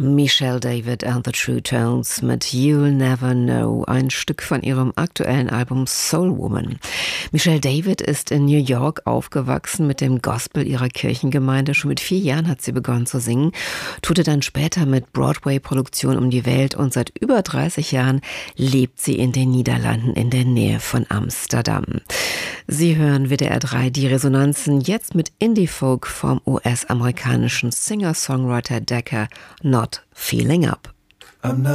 Michelle David and the True Tones mit You'll Never Know, ein Stück von ihrem aktuellen Album Soul Woman. Michelle David ist in New York aufgewachsen mit dem Gospel ihrer Kirchengemeinde. Schon mit 4 Jahren hat sie begonnen zu singen, tourte dann später mit Broadway-Produktionen um die Welt und seit über 30 Jahren lebt sie in den Niederlanden in der Nähe von Amsterdam. Sie hören WDR 3 die Resonanzen, jetzt mit Indie-Folk vom US-amerikanischen Singer-Songwriter Decca, Not Feeling Up.